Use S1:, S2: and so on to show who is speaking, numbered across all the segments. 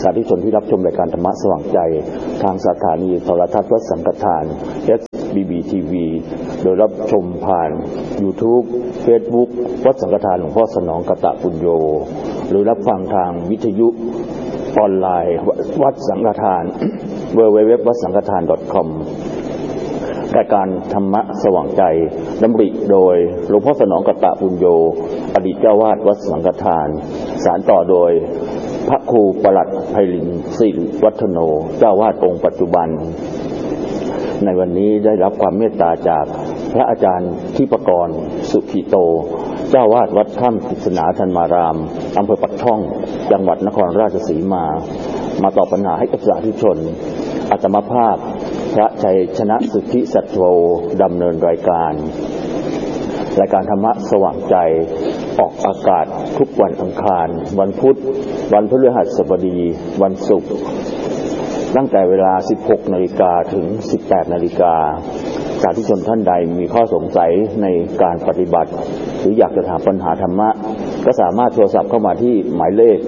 S1: สาธุชนที่รับชมรายการธรรมะสว่างใจทางสถานีโทรทัศน์วัดสังฆทาน SBBTV โดยรับชมผ่าน YouTube Facebook วัดสังฆทานหลวงพ่อสนองกตปุญโญหรือรับฟังทางวิทยุออนไลน์วัดสังฆทาน www.wadsankhathan.com รายการธรรมะสว่างใจดำริโดยหลวงพ่อสนองกตปุญโญอดีตเจ้าวาดวัดสังฆทานสานต่อโดยพระครูประหลัดไพลินศิริวัฒโนเจ้าวาดองค์ปัจจุบันในวันนี้ได้รับความเมตตาจากพระอาจารย์ทิพกรสุขิโตเจ้าวาดวัดถ้ำกฤษณาธรรมารามอำเภอปักช่องจังหวัดนครราชสีมาตอบปัญหาให้กับสาธุชนอาตมาภาพพระชัยชนะสุทธิสัตโธดำเนินรายการธรรมะสว่างใจออกอากาศทุกวันอังคารวันพุธวันพฤหัสบดีวันศุกร์ตั้งแต่เวลา 16 นาฬิกาถึง 18 นาฬิกาสาธุชนท่านใดมีข้อสงสัยในการปฏิบัติหรืออยากจะถามปัญหาธรรมะก็สามารถโทรศัพท์เข้ามาที่หมายเลข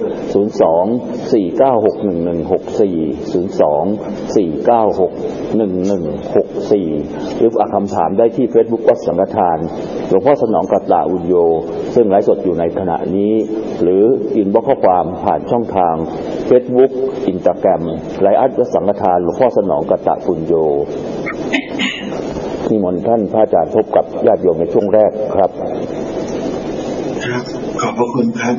S1: 02-496-1164 หรือฝากคำถามได้ที่ Facebook วัดสังฆทานหลวงพ่อสนองกตปุญโญซึ่งไลฟ์สดอยู่ในขณะนี้หรืออินบ็อกซ์ข้อความผ่านช่องทาง Facebook Instagram ไลฟ์อัดวัดสังฆทานหลวงพ่อสนองกตปุญโญนิมนต์ท่านพระอาจารย์พบกับญาติโยมในช่วงแรกครับ
S2: ครับขอบพระคุณครับ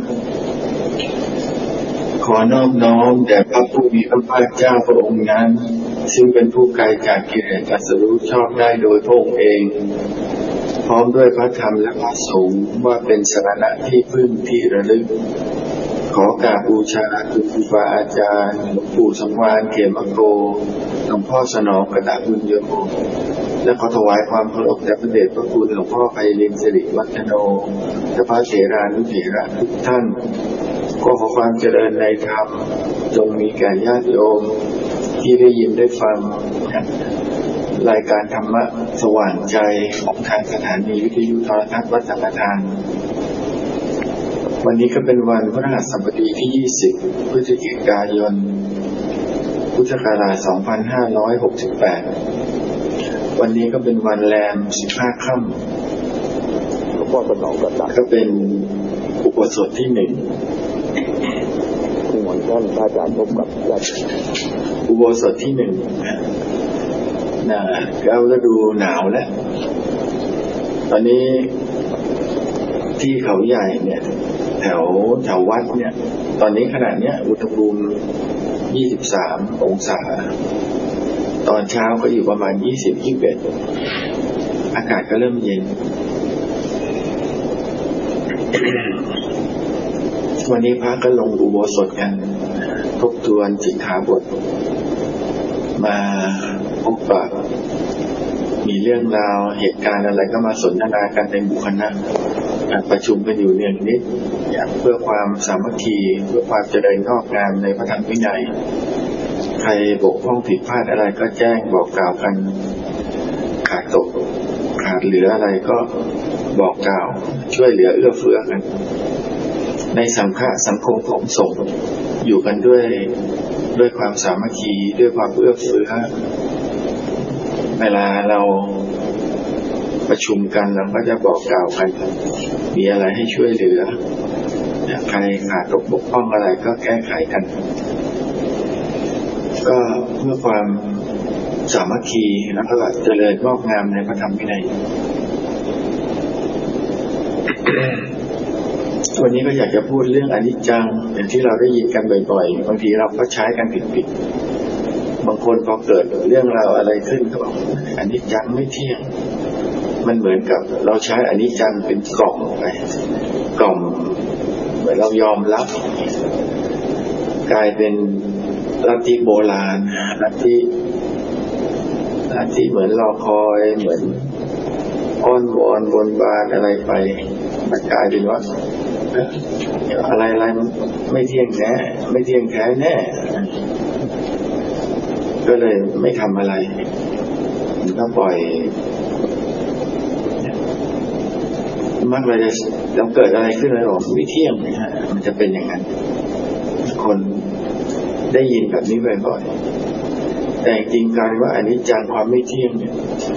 S2: ขอนอบน้อมแด่พระผู้มีพระภาคเจ้าพระองค์นั้นซึ่งเป็นผู้ไกลจากกิเลสตรัสรู้ชอบได้โดยพระองค์เองพร้อมด้วยพระธรรมและพระสงฆ์ว่าเป็นสรณะที่พึ่งที่ระลึกขอกราบบูชาคุณครูบาอาจารย์หลวงปู่สมวานเขมโกหลวงพ่อสนองกตปุญโญและขอถวายความเคารพแด่พระเดชพระคุณหลวงพ่อไพลินศิริวัฒโนและพระเถรานุเถระทุกท่านขอความเจริญในธรรมจงมีแก่ญาติโยมที่ได้ยินได้ฟังรายการธรรมะสว่างใจของทางสถานีวิทยุโทรทัศน์วัดสังฆทานวันนี้ก็เป็นวันพฤหัสบดีที่ 20 พฤศจิกายน พุทธศักราช 2568 วันนี้ก็เป็นวันแรม 15 ค่
S1: หลวงพ่อสนองกตปุญโญ
S2: ก็เป็นอุโบสถที่ 1
S1: นิมนต์ท่านพระอาจารย์พบกับญาติ
S2: อุโบสถที่ 1ก็ฤดูหนาวแล้วตอนนี้ที่เขาใหญ่เนี่ยแถววัดเนี่ยตอนนี้ขนาดเนี้ยอุณหภูมิ23 องศาตอนเช้าก็อยู่ประมาณ20-21อากาศก็เริ่มเย็น วันนี้พระก็ลงอุโบสถกันทบทวนสิกขาบทมาพบปะมีเรื่องราวเหตุการณ์อะไรก็มาสนทนากันในหมู่คณะประชุมกันอยู่เนืองนิดเพื่อความสามัคคีเพื่อความเจริญงอกงามในพระธรรมวินัยใครบกพร่องผิดพลาดอะไรก็แจ้งบอกกล่าวกันขาดตกขาดเหลืออะไรก็บอกกล่าวช่วยเหลือเอื้อเฟื้อกันในสังคมของสงฆ์อยู่กันด้วยความสามัคคีด้วยความเอื้อเฟื้อเวลาเราประชุมกันเราก็จะบอกกล่าวกันมีอะไรให้ช่วยเหลือใครขาดตกบกพร่องอะไรก็แก้ไขกันก็เพื่อความสามัคคีแล้วก็เจริญงอกงามในพระธรรมวินัยวันนี้ก็อยากจะพูดเรื่องอนิจจังอย่างที่เราได้ยินกันบ่อยๆบางทีเราก็ใช้กันผิดบางคนพอเกิดเรื่องราวอะไรขึ้นก็บอกอนิจจังไม่เที่ยงมันเหมือนกับเราใช้อนิจจังเป็นกล่องไปกล่องเหมือนเรายอมรับกลายเป็นลัทธิโบราณลัทธิเหมือนรอคอยเหมือนอ้อนวอนบนบานอะไรไปมันกลายเป็นว่าอะไรไม่เที่ยงแท้ไม่เที่ยงแท้แน่ก็เลยไม่ทำอะไรก็ปล่อยมักเลยจะเกิดอะไรขึ้นเลยหรอไม่เที่ยงนะฮะมันจะเป็นอย่างนั้นคนได้ยินแบบนี้บ่อยๆแต่จริงๆการว่าอนิจจังความไม่เที่ยงเนี่ย